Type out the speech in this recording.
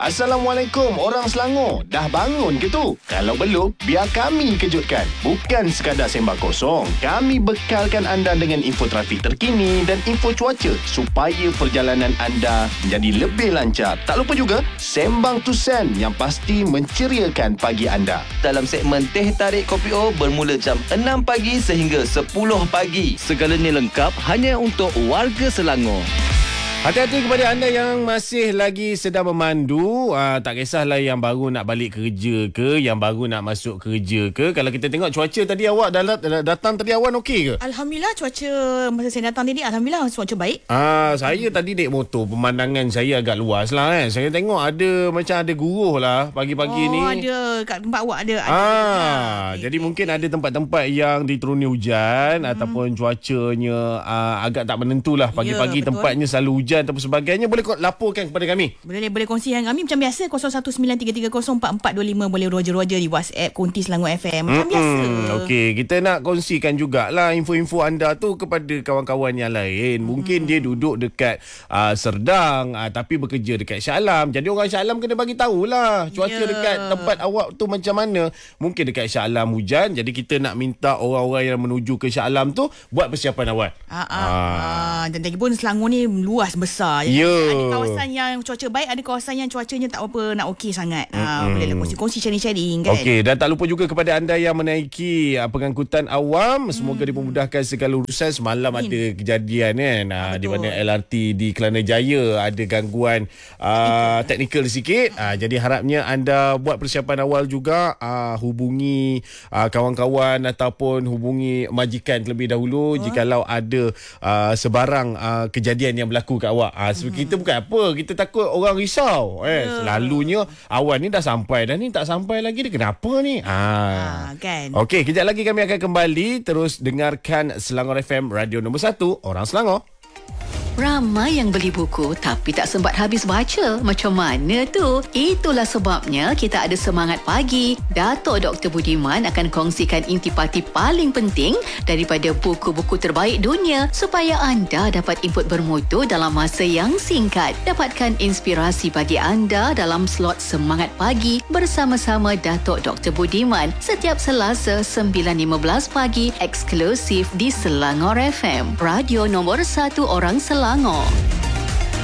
Assalamualaikum orang Selangor. Dah bangun ke tu? Kalau belum, biar kami kejutkan. Bukan sekadar sembang kosong. Kami bekalkan anda dengan info trafik terkini dan info cuaca supaya perjalanan anda menjadi lebih lancar. Tak lupa juga, Sembang Tusen yang pasti menceriakan pagi anda. Dalam segmen Teh Tarik Kopi O bermula jam 6 pagi sehingga 10 pagi. Segalanya lengkap hanya untuk warga Selangor. Hati-hati kepada anda yang masih lagi sedang memandu. Tak kisahlah yang baru nak balik kerja ke, yang baru nak masuk kerja ke. Kalau kita tengok cuaca tadi, awak datang tadi awan okey ke? Alhamdulillah, cuaca masa saya datang tadi, Alhamdulillah cuaca baik. Saya tadi naik motor, pemandangan saya agak luas lah kan. Saya tengok macam ada guruh lah pagi-pagi ni. Ada kat tempat awak ada. Jadi mungkin ada tempat-tempat yang diteruni hujan ataupun cuacanya agak tak menentulah. Pagi-pagi tempatnya selalu hujan ataupun sebagainya. Boleh laporkan kepada kami. Boleh kongsi dengan kami macam biasa. 0193304425. Boleh roja-roja di WhatsApp Konti Selangor FM macam biasa. Okey, kita nak kongsikan jugalah info-info anda tu kepada kawan-kawan yang lain. Mungkin dia duduk dekat Serdang tapi bekerja dekat Shah Alam. Jadi orang Shah Alam kena bagi tahulah cuaca dekat tempat awak tu macam mana. Mungkin dekat Shah Alam hujan, jadi kita nak minta orang-orang yang menuju ke Shah Alam tu buat persiapan awal. Dan lagi pun Selangor ni luas besar. Ada kawasan yang cuaca baik, ada kawasan yang cuacanya tak apa nak okey sangat. Bolehlah kongsi sharing kan. Okey, dan tak lupa juga kepada anda yang menaiki pengangkutan awam, semoga dipermudahkan segala urusan. Semalam ada kejadian kan, di mana LRT di Kelana Jaya ada gangguan teknikal sikit. Jadi harapnya anda buat persiapan awal juga, hubungi kawan-kawan ataupun hubungi majikan terlebih dahulu jikalau ada sebarang kejadian yang berlaku kat awak. Kita bukan apa, kita takut orang risau. Selalunya awan ni dah sampai dah ni, tak sampai lagi, dia kenapa ni? Kan. Okey, kejap lagi kami akan kembali terus dengarkan Selangor FM, radio nombor 1 orang Selangor. Ramai yang beli buku tapi tak sempat habis baca. Macam mana tu? Itulah sebabnya kita ada Semangat Pagi. Dato' Dr. Budiman akan kongsikan intipati paling penting daripada buku-buku terbaik dunia supaya anda dapat input bermutu dalam masa yang singkat. Dapatkan inspirasi bagi anda dalam slot Semangat Pagi bersama-sama Dato' Dr. Budiman setiap Selasa 9.15 pagi eksklusif di Selangor FM, radio nombor 1 orang Selangor.